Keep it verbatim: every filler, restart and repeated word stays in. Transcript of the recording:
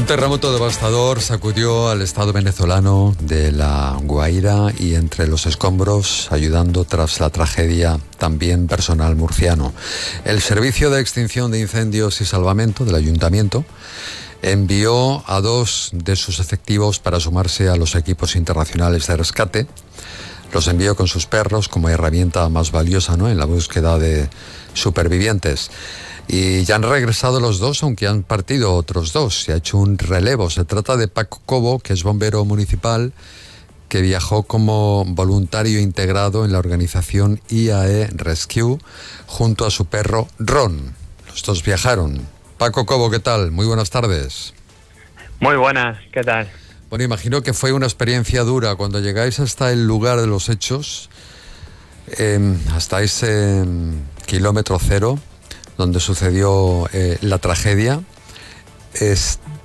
Un terremoto devastador sacudió al estado venezolano de La Guaira y entre los escombros, ayudando tras la tragedia también personal murciano. El Servicio de Extinción de Incendios y Salvamento del Ayuntamiento envió a dos de sus efectivos para sumarse a los equipos internacionales de rescate. Los envió con sus perros como herramienta más valiosa, ¿no?, en la búsqueda de supervivientes. Y ya han regresado los dos, aunque han partido otros dos. Se ha hecho un relevo. Se trata de Paco Cobo, que es bombero municipal, que viajó como voluntario integrado en la organización I A E Rescue junto a su perro Ron. Los dos viajaron. Paco Cobo, ¿qué tal? Muy buenas tardes. Muy buenas, ¿qué tal? Bueno, imagino que fue una experiencia dura cuando llegáis hasta el lugar de los hechos, eh, hasta ese eh, kilómetro cero donde sucedió eh, la tragedia. Es,